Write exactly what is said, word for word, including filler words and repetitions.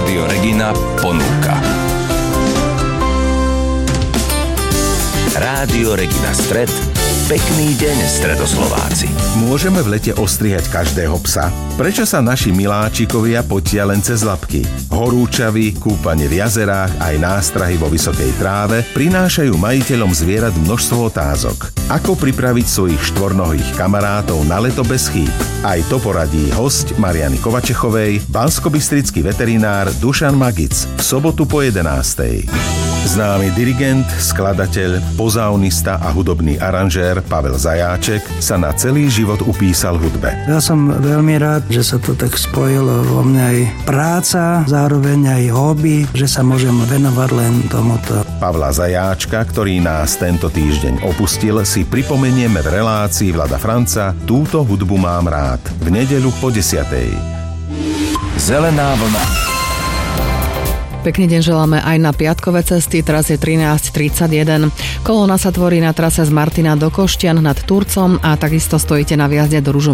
Rádio Regina ponúka. Rádio Regina Stred. Pekný deň, Stredoslováci. Môžeme v lete ostrihať každého psa? Prečo sa naši miláčikovia potia len cez labky? Horúčavy, kúpanie v jazerách aj nástrahy vo vysokej tráve prinášajú majiteľom zvierat množstvo otázok. Ako pripraviť svojich štvornohých kamarátov na leto bez chýb? Aj to poradí hosť Mariany Kovačechovej, banskobystrický veterinár Dušan Magic v sobotu po jedenástej. Známy dirigent, skladateľ, pozaunista a hudobný aranžér Pavel Zajáček sa na celý život upísal hudbe. Ja som veľmi rád, že sa to tak spojilo vo mne aj práca, zároveň aj hobby, že sa môžem venovať len tomuto. Pavla Zajáčka, ktorý nás tento týždeň opustil, si pripomenieme v relácii Vlada Franca Túto hudbu mám rád v nedeľu po desiatej. Zelená vlna. Pekný deň želáme aj na piatkové cesty, teraz je trinásť tridsaťjeden. Kolóna sa tvorí na trase z Martina do Koštian nad Turcom a takisto stojíte na viazde do Ružomberka